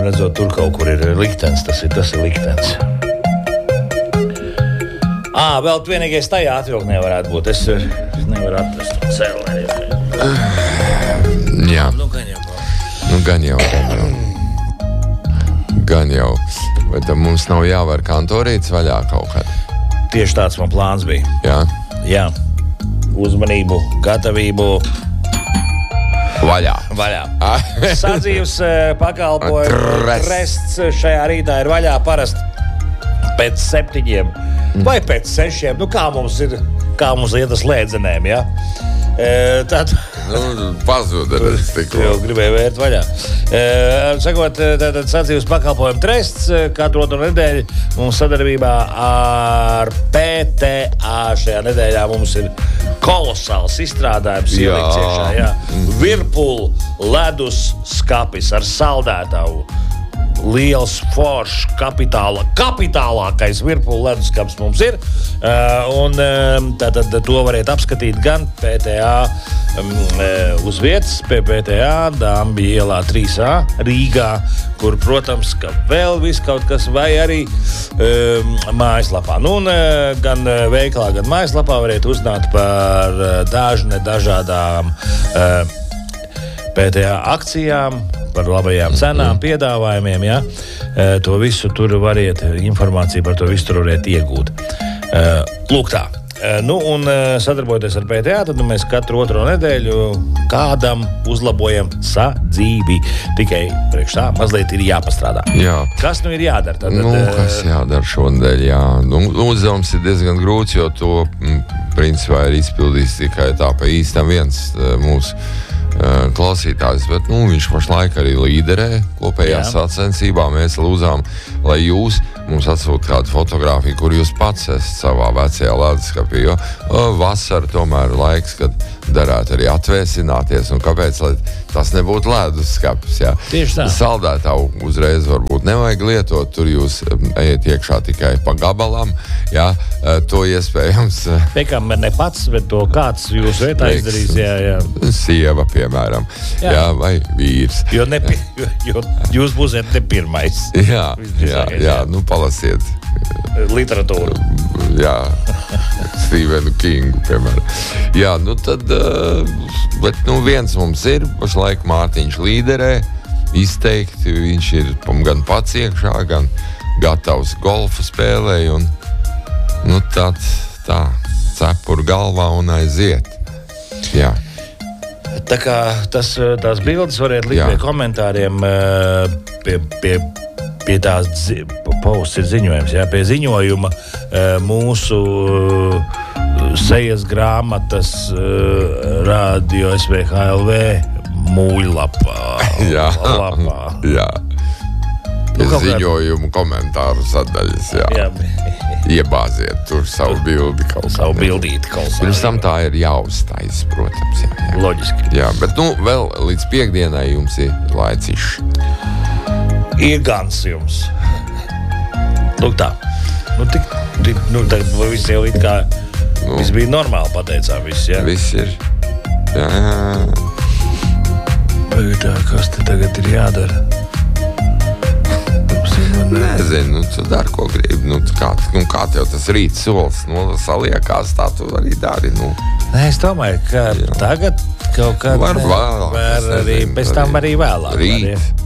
redzot, tur kaut kur ir liktenis, tas ir liktenis. Vēl vienīgais tajā atvilknē varētu būt. Es nevaru atrast to cēlē. Jā. Gan jau. Vai tam mums nav jāvar kantorīts vaļā kaut kad? Tieši tāds man plāns bija. Jā. Uzmanību, gatavību. Vaļā. Sadzīves pakalpojumu trests šajā rītā ir vaļā parasti pēc 7 vai pēc 6. Kā mums iet uz slēdzenēm, ja? Tad pazuda es tikko. Jau gribēju vērt vaļā. Sakot, tātad sadzīves pakalpojumu trests katru otru nedēļu mums sadarbībā ar PTA šajā nedēļā mums ir kolosāls izstrādājums ielikts iekšā. Jā. Virpul ledus skapis ar saldētavu. Liels, foršs, kapitālākais Virpul leduskapis mums ir. Tātad to variet apskatīt gan PTA uz vietas, pie PTA Dambija ielā 3A Rīgā, kur, protams, ka vēl viss kaut kas, vai arī mājaslapā. Gan veikalā, gan mājaslapā variet uzzināt par dažādām PTA akcijām, par labajām cenām, piedāvājumiem, ja? To visu tur variet, informāciju par to visu tur variet iegūt. Lūk tā. Sadarbojoties ar PTA, tad mēs katru otro nedēļu kādam uzlabojam sadzīvi. Tikai priekš tā mazliet ir jāpastrādā. Jā. Kas ir jādara? Tad, kas jādara šonedēļ, jā. Uzdevums ir diezgan grūts, jo to principā ir izpildījis tikai tā pa īstam viens mūsu klausītājs, bet viņš pašlaik arī līderē kopējās sacensībā. Mēs lūdzām, lai jūs mums atsūta kādu fotogrāfiju, kur jūs pats esat savā vecajā leduskapī, jo vasara tomēr ir laiks, kad darētu arī atvēsināties, un kāpēc, lai tas nebūtu leduskapis, jā. Tieši tā. Saldētavu uzreiz varbūt nevajag lietot, tur jūs ejiet iekšā tikai pa gabalam, jā, to iespējams. Piekam ne pats, bet to kāds jūs vietā izdarīs, jā. Sieva, piemēram, jā, vai vīrs. Jo jūs būsiet ne pirmais. Jā, palasiet. Literatūru. Jā, Stevenu Kingu, piemēram. Jā, tad, bet viens mums ir, pašlaik Mārtiņš līderē, izteikti, viņš ir gan pats iekšā, gan gatavs golfa spēlē, un, tā, cepur galvā un aiziet. Jā. Tā kā tās bildes variet likt pie komentāriem, pie tās posts ir ziņojums, jā, pie ziņojuma mūsu sejas grāmatas radio SVHLV mūļlapā. Jā. Lapā. Jā. Pie ziņojumu komentāru sadaļas, jā. Iebāziet tur savu bildi kaut kā. Savu bildīti kaut kā. Pirms tam tā ir jāuztais, protams, jā. Loģiski. Jā, bet vēl līdz piekdienai jums ir laicišs. Ir gans jums. Lūk tā. Tagad viss jau it kā viss bija normāli, pateicām viss, jā? Viss ir. Jā. Tā, kas te tagad ir jādara? Nezinu, tu dari, ko gribi. Kā tev tas rīts solis saliekās, tā tu arī dari. Nē, es domāju, ka tagad kaut kā var arī pēc tam arī vēlāk. Rīt.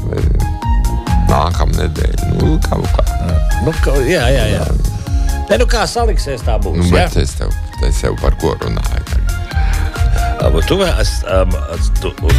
Nākamnedēļ. Kaut kā. Jā. Nē, kā saliksies, tā būs. Bet es tev par ko runāju. Tu